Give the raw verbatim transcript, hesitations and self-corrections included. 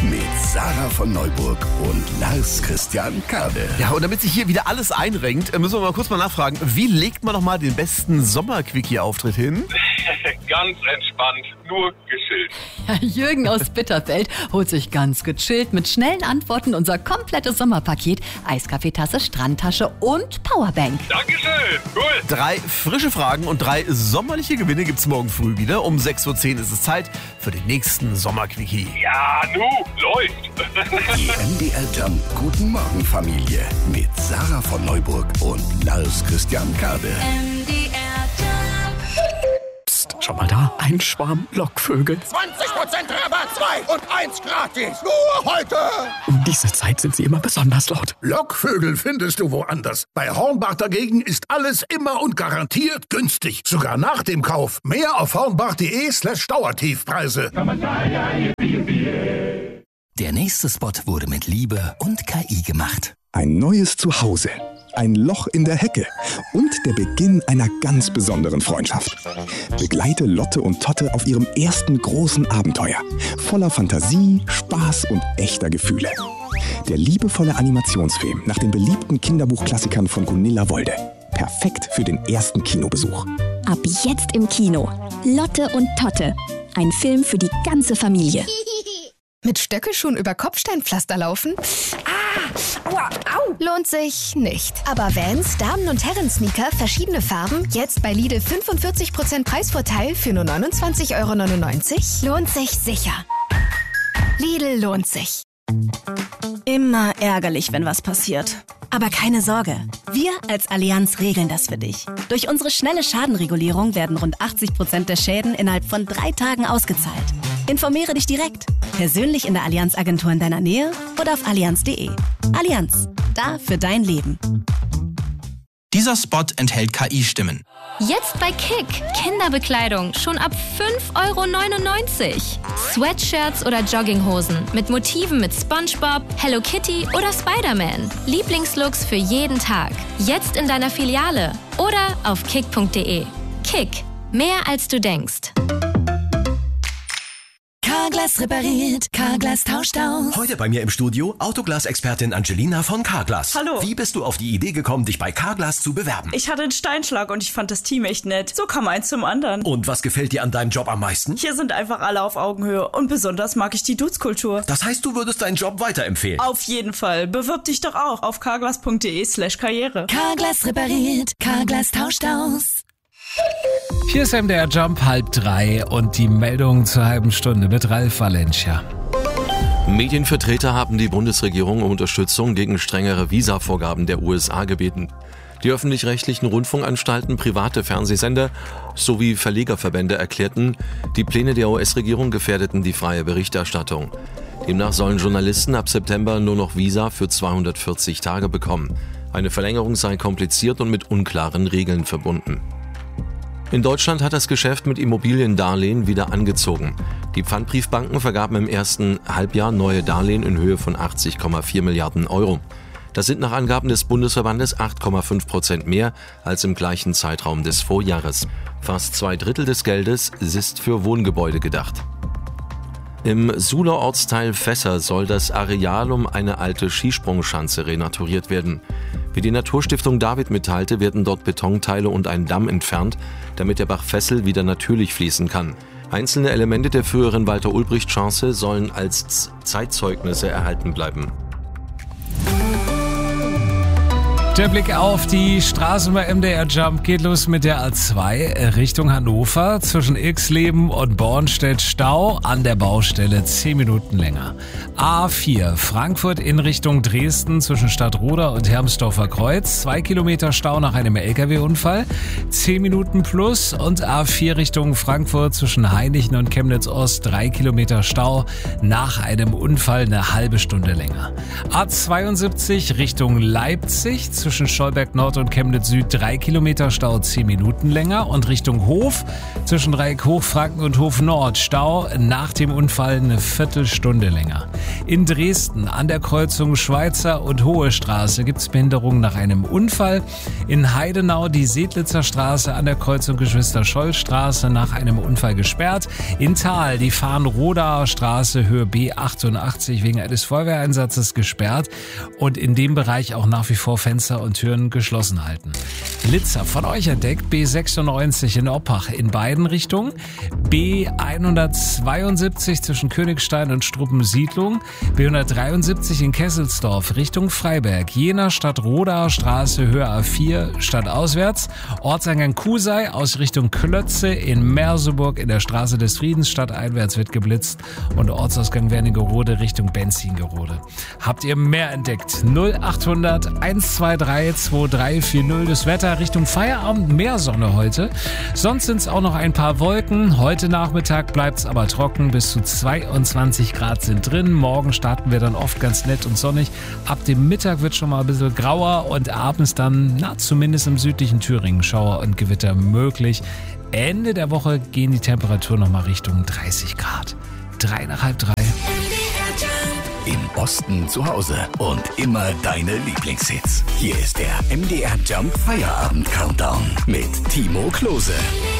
mit Sarah von Neuburg und Lars Christian Kade. Ja, und damit sich hier wieder alles einrenkt, müssen wir mal kurz mal nachfragen, wie legt man noch mal den besten Sommer-Quickie-Auftritt hin? Ganz entspannt, nur gechillt. Ja, Jürgen aus Bitterfeld holt sich ganz gechillt mit schnellen Antworten unser komplettes Sommerpaket, Eiskaffeetasse, Strandtasche und Powerbank. Dankeschön, cool. Drei frische Fragen und drei sommerliche Gewinne gibt's morgen früh wieder. Um sechs Uhr zehn ist es Zeit für den nächsten Sommer-Quickie. Ja, nu, läuft. Die M D R Jump Guten Morgen Familie mit Sarah von Neuburg und Lars Christian Kade. M D R Jump. Psst, schau mal da, ein Schwarm Lockvögel. zwanzig Prozent Rabatt, zwei und eins gratis. Nur heute. Um diese Zeit sind sie immer besonders laut. Lockvögel findest du woanders. Bei Hornbach dagegen ist alles immer und garantiert günstig. Sogar nach dem Kauf. Mehr auf hornbach.de slash Dauertiefpreise. Der nächste Spot wurde mit Liebe und K I gemacht. Ein neues Zuhause, ein Loch in der Hecke und der Beginn einer ganz besonderen Freundschaft. Begleite Lotte und Totte auf ihrem ersten großen Abenteuer. Voller Fantasie, Spaß und echter Gefühle. Der liebevolle Animationsfilm nach den beliebten Kinderbuchklassikern von Gunilla Wolde. Perfekt für den ersten Kinobesuch. Ab jetzt im Kino. Lotte und Totte. Ein Film für die ganze Familie. Mit Stöckelschuhen über Kopfsteinpflaster laufen? Ah, aua, au. Lohnt sich nicht. Aber Vans, Damen- und Herren-Sneaker, verschiedene Farben, jetzt bei Lidl fünfundvierzig Prozent Preisvorteil für nur neunundzwanzig Euro neunundneunzig? Lohnt sich sicher. Lidl lohnt sich. Immer ärgerlich, wenn was passiert. Aber keine Sorge, wir als Allianz regeln das für dich. Durch unsere schnelle Schadenregulierung werden rund achtzig Prozent der Schäden innerhalb von drei Tagen ausgezahlt. Informiere dich direkt, persönlich in der Allianz-Agentur in deiner Nähe oder auf allianz punkt de. Allianz, da für dein Leben. Dieser Spot enthält K I-Stimmen. Jetzt bei Kick. Kinderbekleidung schon ab fünf Euro neunundneunzig. Sweatshirts oder Jogginghosen mit Motiven mit SpongeBob, Hello Kitty oder Spider-Man. Lieblingslooks für jeden Tag. Jetzt in deiner Filiale oder auf kick punkt de. Kick. Mehr als du denkst. Carglass repariert, Carglass tauscht aus. Heute bei mir im Studio Autoglas-Expertin Angelina von Carglass. Hallo. Wie bist du auf die Idee gekommen, dich bei Carglass zu bewerben? Ich hatte einen Steinschlag und ich fand das Team echt nett. So kam eins zum anderen. Und was gefällt dir an deinem Job am meisten? Hier sind einfach alle auf Augenhöhe und besonders mag ich die Dudes-Kultur. Das heißt, du würdest deinen Job weiterempfehlen? Auf jeden Fall. Bewirb dich doch auch auf carglass punkt de slash karriere. Carglass repariert, Carglass tauscht aus. Hier ist M D R Jump halb drei und die Meldung zur halben Stunde mit Ralf Valencia. Medienvertreter haben die Bundesregierung um Unterstützung gegen strengere Visavorgaben der U S A gebeten. Die öffentlich-rechtlichen Rundfunkanstalten, private Fernsehsender sowie Verlegerverbände erklärten, die Pläne der U S-Regierung gefährdeten die freie Berichterstattung. Demnach sollen Journalisten ab September nur noch Visa für zweihundertvierzig Tage bekommen. Eine Verlängerung sei kompliziert und mit unklaren Regeln verbunden. In Deutschland hat das Geschäft mit Immobiliendarlehen wieder angezogen. Die Pfandbriefbanken vergaben im ersten Halbjahr neue Darlehen in Höhe von achtzig Komma vier Milliarden Euro. Das sind nach Angaben des Bundesverbandes acht Komma fünf Prozent mehr als im gleichen Zeitraum des Vorjahres. Fast zwei Drittel des Geldes ist für Wohngebäude gedacht. Im Suhler Ortsteil Fässer soll das Areal um eine alte Skisprungschanze renaturiert werden. Wie die Naturstiftung David mitteilte, werden dort Betonteile und ein Damm entfernt, damit der Bach Fessel wieder natürlich fließen kann. Einzelne Elemente der früheren Walter-Ulbricht-Schanze sollen als Zeitzeugnisse erhalten bleiben. Der Blick auf die Straßen bei M D R Jump geht los mit der A zwei Richtung Hannover. Zwischen Ilksleben und Bornstedt Stau, an der Baustelle zehn Minuten länger. A vier Frankfurt in Richtung Dresden zwischen Stadtroda und Hermsdorfer Kreuz. zwei Kilometer Stau nach einem L K W-Unfall, zehn Minuten plus. Und A vier Richtung Frankfurt zwischen Hainichen und Chemnitz Ost, drei Kilometer Stau nach einem Unfall, eine halbe Stunde länger. A zweiundsiebzig Richtung Leipzig zwischen Scholberg Nord und Chemnitz Süd drei Kilometer Stau, zehn Minuten länger. Und Richtung Hof zwischen Dreieck Hochfranken und Hof Nord Stau nach dem Unfall eine Viertelstunde länger. In Dresden an der Kreuzung Schweizer und Hohe Straße gibt es Behinderungen nach einem Unfall. In Heidenau die Sedlitzer Straße an der Kreuzung Geschwister-Scholl-Straße nach einem Unfall gesperrt. In Thal die Farnrodaer Straße Höhe B achtundachtzig wegen eines Feuerwehreinsatzes gesperrt und in dem Bereich auch nach wie vor Fenster und Türen geschlossen halten. Blitzer von euch entdeckt, B sechsundneunzig in Oppach in beiden Richtungen, B hundertzweiundsiebzig zwischen Königstein und Struppensiedlung, B hundertdreiundsiebzig in Kesselsdorf Richtung Freiberg, Jena Stadtrodaer Straße Höhe A vier stadtauswärts, Ortseingang Kusei aus Richtung Klötze in Merseburg in der Straße des Friedens stadteinwärts wird geblitzt und Ortsausgang Wernigerode Richtung Benzingerode. Habt ihr mehr entdeckt? null achthundert eins zwei drei zwei drei vier null. Das Wetter Richtung Feierabend, mehr Sonne heute. Sonst sind es auch noch ein paar Wolken. Heute Nachmittag bleibt es aber trocken. Bis zu zweiundzwanzig Grad sind drin. Morgen starten wir dann oft ganz nett und sonnig. Ab dem Mittag wird schon mal ein bisschen grauer und abends dann, na, zumindest im südlichen Thüringen, Schauer und Gewitter möglich. Ende der Woche gehen die Temperaturen noch mal Richtung dreißig Grad. Drei nach halb drei. Im Osten zu Hause und immer deine Lieblingshits. Hier ist der M D R Jump Feierabend Countdown mit Timo Klose.